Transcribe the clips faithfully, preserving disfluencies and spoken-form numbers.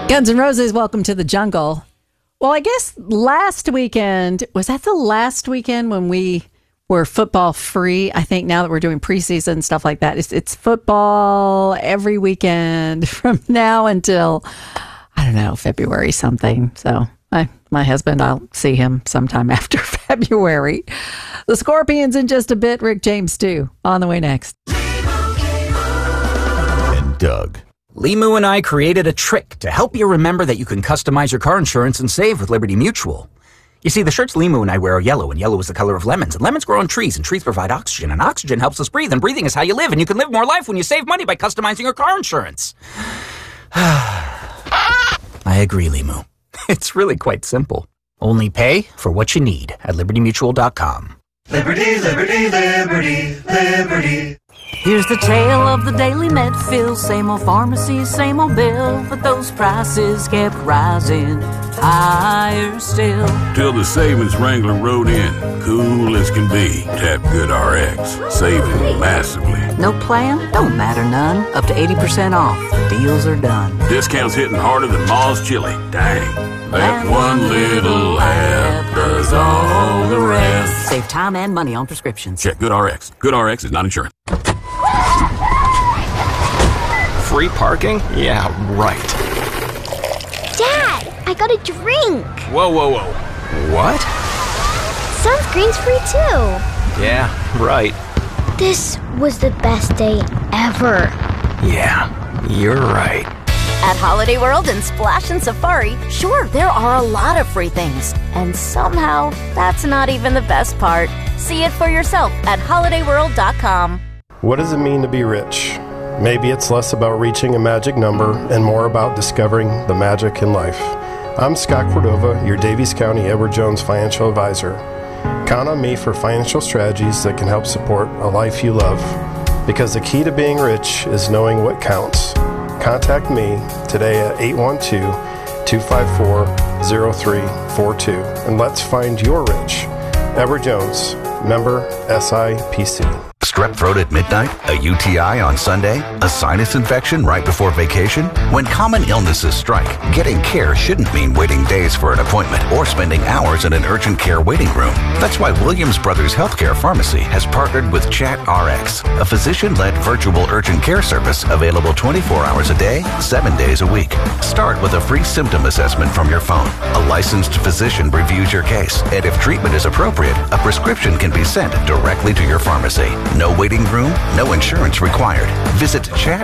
Guns N' Roses, Welcome to the Jungle. Well, I guess last weekend, was that the last weekend when we were football free? I think now that we're doing preseason and stuff like that, it's, it's football every weekend from now until, I don't know, February something. So I, my husband, I'll see him sometime after February. The Scorpions in just a bit. Rick James too. On the way next. And Doug. Limu and I created a trick to help you remember that you can customize your car insurance and save with Liberty Mutual. You see, the shirts Limu and I wear are yellow, and yellow is the color of lemons, and lemons grow on trees, and trees provide oxygen, and oxygen helps us breathe, and breathing is how you live, and you can live more life when you save money by customizing your car insurance. I agree, Limu. It's really quite simple. Only pay for what you need at liberty mutual dot com. Liberty, liberty, liberty, liberty. Here's the tale of the daily Medfield. Same old pharmacy, same old bill, but those prices kept rising higher still. Till the savings wrangler rode in, cool as can be. Tap Good R X, saving massively. No plan? Don't matter none. Up to eighty percent off. Deals are done. Discounts hitting harder than Ma's chili. Dang. That one little app does all the rest. Save time and money on prescriptions. Check Good R X. Good R X is not insurance. Free parking? Yeah, right. Dad, I got a drink. Whoa, whoa, whoa. What? Sunscreen's free too. Yeah, right. This was the best day ever. Yeah, you're right. At Holiday World and Splash and Safari, sure, there are a lot of free things. And somehow, that's not even the best part. See it for yourself at holiday world dot com. What does it mean to be rich? Maybe it's less about reaching a magic number and more about discovering the magic in life. I'm Scott Cordova, your Davies County Edward Jones financial advisor. Count on me for financial strategies that can help support a life you love. Because the key to being rich is knowing what counts. Contact me today at eight one two, two five four, zero three four two and let's find your rich. Edward Jones, member S I P C. Strep throat at midnight? A U T I on Sunday? A sinus infection right before vacation? When common illnesses strike, getting care shouldn't mean waiting days for an appointment or spending hours in an urgent care waiting room. That's why Williams Brothers Healthcare Pharmacy has partnered with ChatRx, a physician-led virtual urgent care service available twenty-four hours a day, seven days a week. Start with a free symptom assessment from your phone. A licensed physician reviews your case, and if treatment is appropriate, a prescription can be sent directly to your pharmacy. No waiting room, no insurance required. Visit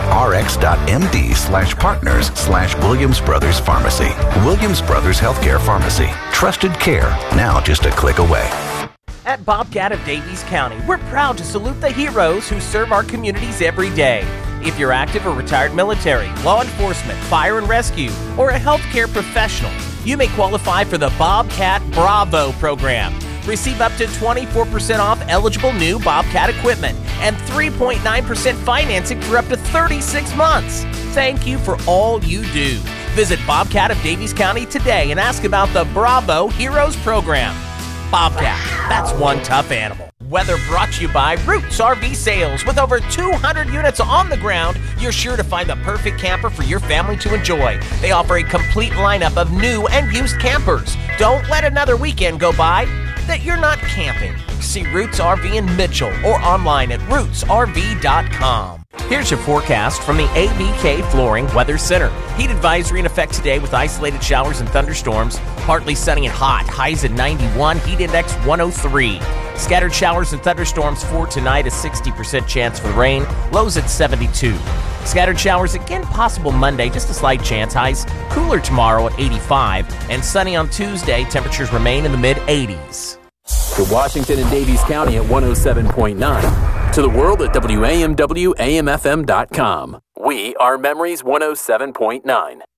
chatrx.md slash partners slash Williams Brothers Pharmacy. Williams Brothers Healthcare Pharmacy. Trusted care, now just a click away. At Bobcat of Davies County, we're proud to salute the heroes who serve our communities every day. If you're active or retired military, law enforcement, fire and rescue, or a healthcare professional, you may qualify for the Bobcat Bravo program. Receive up to twenty-four percent off eligible new Bobcat equipment and three point nine percent financing for up to thirty-six months. Thank you for all you do. Visit Bobcat of Davies County today and ask about the Bravo Heroes program. Bobcat, that's one tough animal. Weather brought to you by Roots R V Sales. With over two hundred units on the ground, you're sure to find the perfect camper for your family to enjoy. They offer a complete lineup of new and used campers. Don't let another weekend go by that you're not camping. See Roots R V in Mitchell or online at roots r v dot com. Here's your forecast from the A B K Flooring Weather Center. Heat advisory in effect today with isolated showers and thunderstorms. Partly sunny and hot. Highs at ninety-one. Heat index one oh three. Scattered showers and thunderstorms for tonight. A sixty percent chance for rain. Lows at seventy-two. Scattered showers again possible Monday. Just a slight chance. Highs cooler tomorrow at eighty-five. And sunny on Tuesday. Temperatures remain in the mid eighties. To Washington and Davies County at one oh seven point nine. To the world at W A M W A M F M dot com. We are Memories one oh seven point nine.